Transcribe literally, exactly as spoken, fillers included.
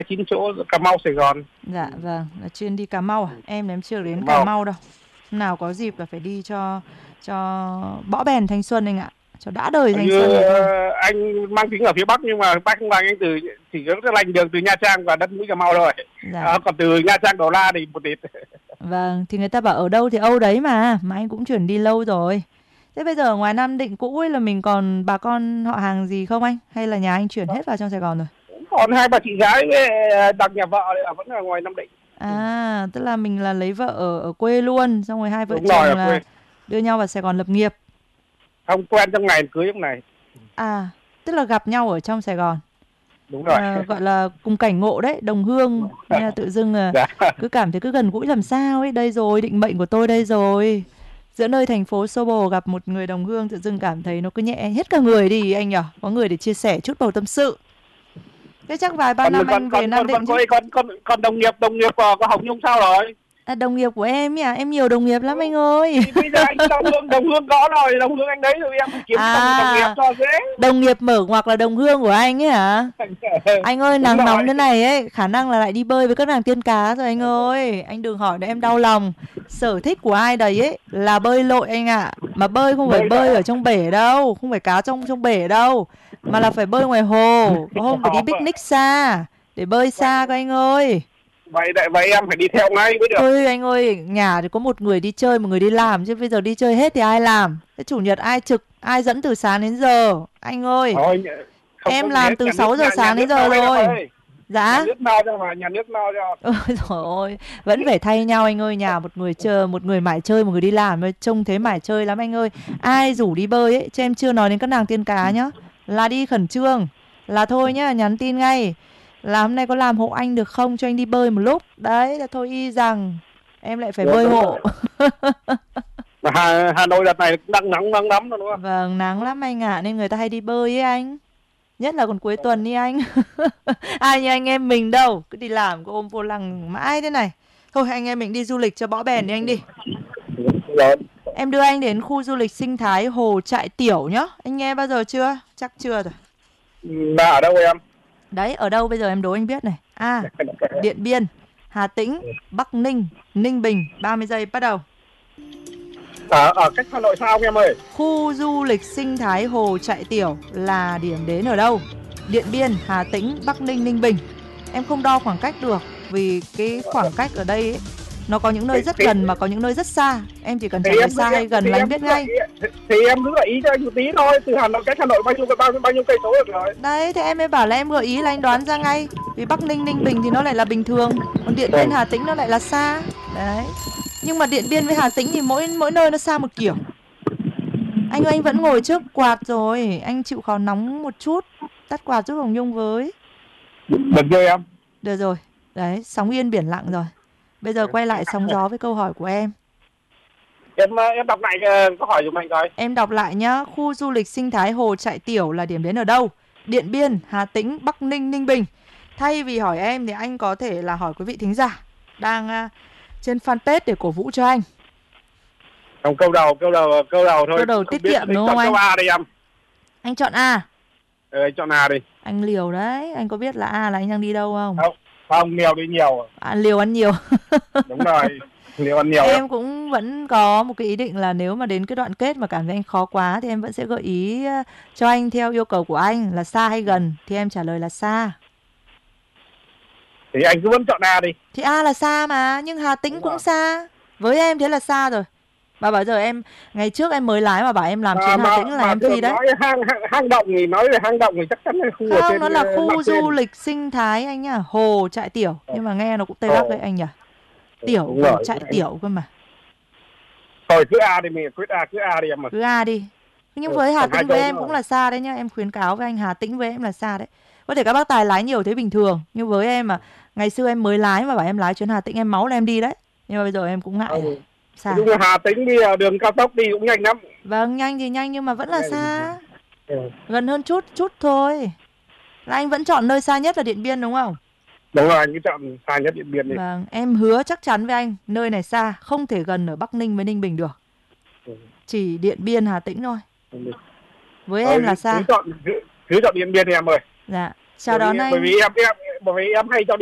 chín chỗ Cà Mau Sài Gòn. Dạ vâng, là chuyên đi Cà Mau à? Em thì em chưa đến Cà Cà Mau. Mau đâu. Hôm nào có dịp là phải đi cho cho bõ bèn thanh xuân anh ạ. Cho đã đời thanh xuân Như là thôi. ờ, anh mang tính ở phía Bắc nhưng mà Bắc không bằng anh từ chỉ có lành đường từ Nha Trang và đất mũi Cà Mau thôi. Dạ. À, còn từ Nha Trang Đổ La thì một ít. Vâng, thì người ta bảo ở đâu thì âu đấy mà, mà anh cũng chuyển đi lâu rồi. Thế bây giờ ở ngoài Nam Định cũ ấy là mình còn bà con họ hàng gì không anh? Hay là nhà anh chuyển hết vào trong Sài Gòn rồi? Còn hai bà chị gái với đặc nhà vợ là vẫn ở ngoài Nam Định. À, tức là mình là lấy vợ ở, ở quê luôn, xong rồi hai vợ Đúng chồng rồi, ở là quê. đưa nhau vào Sài Gòn lập nghiệp. Không quen trong ngày cưới trong này. À, tức là gặp nhau ở trong Sài Gòn. Đúng rồi. À, gọi là cùng cảnh ngộ đấy, đồng hương. Nên là tự dưng là Dạ. cứ cảm thấy cứ gần gũi làm sao ấy, đây rồi, định mệnh của tôi đây rồi. Giữa nơi thành phố xô bồ gặp một người đồng hương tự dưng cảm thấy nó cứ nhẹ hết cả người đi anh nhở, có người để chia sẻ chút bầu tâm sự. Thế chắc vài ba Còn năm còn anh về còn Nam còn Định còn chứ. còn còn còn đồng nghiệp đồng nghiệp của Hồng Nhung sao rồi? À, đồng nghiệp của em ấy à, em nhiều đồng nghiệp lắm anh ơi. Thì bây giờ anh đồng hương đồng hương có rồi, đồng hương anh đấy rồi em kiếm À, đồng, đồng nghiệp cho dễ. đồng nghiệp mở ngoặc là đồng hương của anh ấy hả? Anh ơi, Đúng nắng rồi. nóng thế này ấy, khả năng là lại đi bơi với các nàng tiên cá rồi anh ơi. Anh đừng hỏi nữa em đau lòng. Sở thích của ai đấy ấy là bơi lội anh ạ. Mà bơi không phải Bơi bơi lội. ở trong bể đâu, không phải cá trong trong bể đâu, mà là phải bơi ngoài hồ. Có hôm phải đi picnic xa để bơi xa các anh ơi. Vậy vậy vậy em phải đi theo ngay mới được. Ôi anh ơi, nhà thì có một người đi chơi, một người đi làm, chứ bây giờ đi chơi hết thì ai làm? Thế chủ nhật ai trực, ai dẫn từ sáng đến giờ? Anh ơi, Thôi, không em có làm hết, từ nhà sáu nước- giờ nhà- sáng nhà đến nước giờ lo cho rồi. em ơi. Nhà Dạ. nước lo cho mà nhà nước lo cho. Ôi trời ơi, vẫn phải thay nhau anh ơi, nhà một người chờ, một người mải chơi, một người đi làm, trông thế mải chơi lắm anh ơi. Ai rủ đi bơi ấy, chứ em chưa nói đến các nàng tiên cá nhá, là đi khẩn trương, là thôi nhá, nhắn tin ngay, là hôm nay có làm hộ anh được không, cho anh đi bơi một lúc. Đấy, là thôi y rằng em lại phải Được, bơi đúng hộ. Mà Hà, Hà Nội đợt này cũng đang nắng nắng lắm rồi đúng không? Vâng, nắng lắm anh ạ, nên người ta hay đi bơi ấy anh. Nhất là còn cuối tuần đi anh. Ai như anh em mình đâu, cứ đi làm cứ ôm vô lăng mãi thế này. Thôi anh em mình đi du lịch cho bõ bèn đi anh đi. Rồi. Em đưa anh đến khu du lịch sinh thái Hồ Trại Tiểu nhá. Anh nghe bao giờ chưa? Chắc chưa rồi. Là ở đâu em? Đấy, ở đâu bây giờ em đố anh biết này. A. Điện Biên, Hà Tĩnh, Bắc Ninh, Ninh Bình. ba mươi giây bắt đầu. Ở, ở cách Hà Nội sao em ơi? Khu du lịch sinh thái Hồ Trại Tiểu là điểm đến ở đâu? Điện Biên, Hà Tĩnh, Bắc Ninh, Ninh Bình. Em không đo khoảng cách được, vì cái khoảng cách ở đây ấy, nó có những nơi rất gần mà có những nơi rất xa. Em chỉ cần trả lời xa hay gần là anh biết ngay. Thì, thì em cứ gợi ý cho anh một tí thôi. Từ Hà Nội cách Hà Nội bao nhiêu bao, bao nhiêu cây số được rồi. Đấy, thế em mới bảo là em gợi ý là anh đoán ra ngay. Vì Bắc Ninh, Ninh Bình thì nó lại là bình thường, còn Điện Biên, Hà Tĩnh nó lại là xa. Đấy. Nhưng mà Điện Biên với Hà Tĩnh thì mỗi mỗi nơi nó xa một kiểu. Anh ơi, anh vẫn ngồi trước quạt rồi, anh chịu khó nóng một chút. Tắt quạt giúp Hồng Nhung với. Được chưa em? Được rồi. Đấy, sóng yên biển lặng rồi. Bây giờ quay lại sóng gió với câu hỏi của em. Em em đọc lại câu hỏi của mình coi. Em đọc lại nhá. Khu du lịch sinh thái Hồ Trại Tiểu là điểm đến ở đâu? Điện Biên, Hà Tĩnh, Bắc Ninh, Ninh Bình. Thay vì hỏi em thì anh có thể là hỏi quý vị thính giả đang uh, trên fanpage để cổ vũ cho anh. Không, câu đầu, câu đầu, câu đầu thôi. Câu đầu tiết kiệm đúng không anh? Câu A đi em. Anh chọn A. Ừ, chọn A đi. Anh liều đấy, anh có biết là A là anh đang đi đâu không? Không, không, nhiều đi nhiều. À, liều ăn nhiều. Đúng rồi, liều ăn nhiều. Em cũng vẫn có một cái ý định là nếu mà đến cái đoạn kết mà cảm thấy anh khó quá thì em vẫn sẽ gợi ý cho anh theo yêu cầu của anh là xa hay gần, thì em trả lời là xa. Thì anh cứ vẫn chọn A đi. Thì A là xa mà, nhưng Hà Tĩnh Đúng cũng rồi. xa. Với em thế là xa rồi. Và bảo giờ em, ngày trước em mới lái mà bảo em làm À, chuyến Hà mà, Tĩnh là mà em thường phi đấy. nói hang, hang, hang động thì nói về hang động thì chắc chắn là khu ở Không, trên, nó là ờ, khu nằm trên. du lịch sinh thái anh nhá, Hồ Trại Tiểu. Nhưng mà nghe nó cũng Tây Bắc đấy anh nhỉ. Tiểu, Đúng Hồ rồi. Trại Tiểu cơ mà. Thôi cứ A đi mình, quyết A, cứ A đi em mà. Cứ A đi. Nhưng Ừ, với Hà còn hai Tĩnh với câu em nữa cũng rồi. là xa đấy nhá. Em khuyến cáo với anh Hà Tĩnh với em là xa đấy. Có thể các bác tài lái nhiều thế bình thường. Nhưng với em mà ngày xưa em mới lái mà bảo em lái chuyến Hà Tĩnh em máu là em đi đấy. Nhưng mà bây giờ em cũng ngại Ừ. rồi. Xa. Đúng là Hà Tĩnh đi đường cao tốc đi cũng nhanh lắm. Vâng, nhanh thì nhanh nhưng mà vẫn là xa. Ừ. Gần hơn chút, chút thôi. Là anh vẫn chọn nơi xa nhất là Điện Biên đúng không? Đúng rồi, anh cứ chọn xa nhất Điện Biên đi. Vâng, em hứa chắc chắn với anh, nơi này xa, không thể gần ở Bắc Ninh với Ninh Bình được. Ừ. Chỉ Điện Biên, Hà Tĩnh thôi. Ừ. Với Thôi, em là xa. Cứ chọn, cứ, cứ chọn Điện Biên đi em ơi. Dạ, Chào bởi đón vì, anh. bởi vì em, em bởi vì em hay cho